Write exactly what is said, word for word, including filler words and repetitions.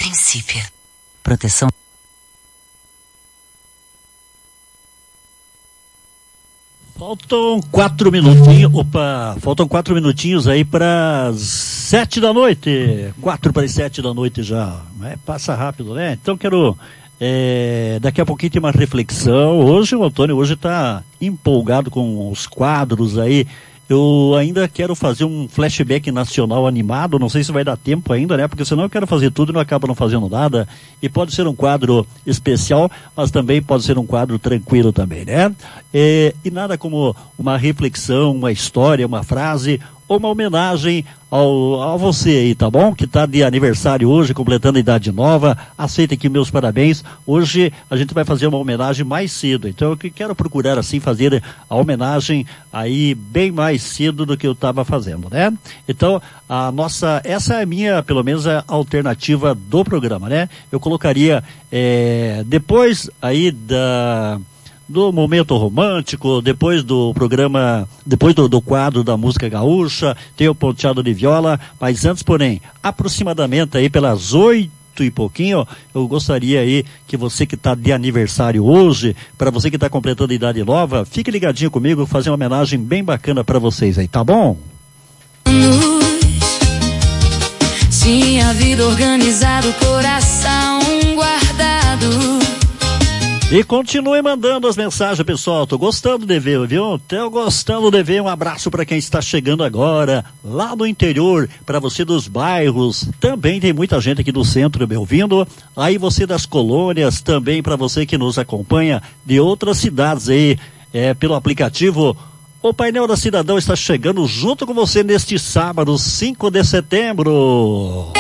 Princípio. Proteção. Faltam quatro minutinhos, opa, faltam quatro minutinhos aí para sete da noite, quatro para as sete da noite já, é, passa rápido, né? Então quero, é, daqui a pouquinho tem uma reflexão. Hoje o Antônio hoje está empolgado com os quadros aí. Eu ainda quero fazer um flashback nacional animado, não sei se vai dar tempo ainda, né? Porque senão eu quero fazer tudo e não acabo não fazendo nada. E pode ser um quadro especial, mas também pode ser um quadro tranquilo também, né? E, e nada como uma reflexão, uma história, uma frase ou uma homenagem ao, a você aí, tá bom? Que tá de aniversário hoje, completando a idade nova. Aceita aqui meus parabéns. Hoje a gente vai fazer uma homenagem mais cedo. Então eu quero procurar assim fazer a homenagem aí bem mais cedo do que eu estava fazendo, né? Então a nossa, essa é a minha, pelo menos a alternativa do programa, né? Eu colocaria é, depois aí da... do momento romântico, depois do programa, depois do, do quadro da música gaúcha, tem o ponteado de viola, mas antes, porém, aproximadamente aí pelas oito e pouquinho, eu gostaria aí que você que está de aniversário hoje, para você que está completando idade nova, fique ligadinho comigo, fazer uma homenagem bem bacana para vocês aí, tá bom? Tinha vida organizada, o coração guardado. E continue mandando as mensagens, pessoal. Tô gostando de ver, viu? Tô gostando de ver. Um abraço para quem está chegando agora, lá no interior, para você dos bairros. Também tem muita gente aqui do centro me ouvindo. Aí você das colônias, também para você que nos acompanha de outras cidades aí, é, pelo aplicativo. O Painel da Cidadão está chegando junto com você neste sábado, cinco de setembro.